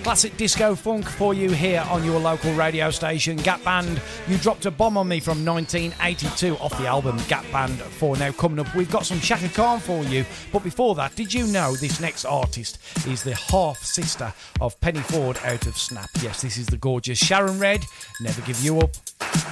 Classic disco funk for you here on your local radio station. Gap Band, You Dropped a Bomb on Me from 1982 off the album Gap Band 4. Now coming up, we've got some Chaka Khan for you. But before that, did you know this next artist is the half-sister of Penny Ford out of Snap? Yes, this is the gorgeous Sharon Redd. Never Give You Up.